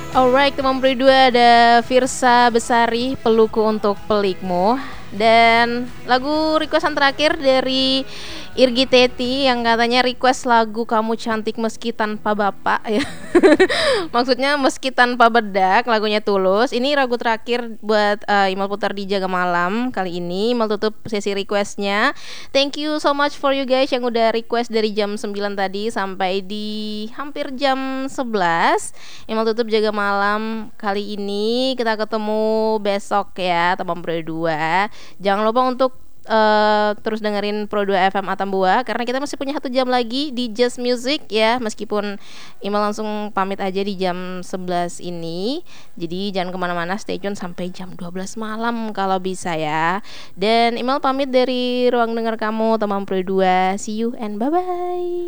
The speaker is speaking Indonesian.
Alright, teman Pri 2 ada Firsa Besari, Peluku untuk Pelikmu. Dan lagu requestan terakhir dari Irgi Teti yang katanya request lagu Kamu Cantik Meski Tanpa Bapak ya. Maksudnya meski tanpa bedak, lagunya Tulus. Ini lagu terakhir buat Imal putar di Jaga Malam kali ini. Imal tutup sesi requestnya. Thank you so much for you guys yang udah request dari jam 9 tadi sampai di hampir jam 11. Imal tutup Jaga Malam kali ini. Kita ketemu besok ya, teman Pro 2. Jangan lupa untuk terus dengerin Pro 2 FM Atambua karena kita masih punya 1 jam lagi di Just Music ya, meskipun Imal langsung pamit aja di jam 11 ini. Jadi jangan kemana-mana, stay tune sampai jam 12 malam kalau bisa ya. Dan Imal pamit dari ruang dengar kamu teman Pro 2. See you and bye-bye.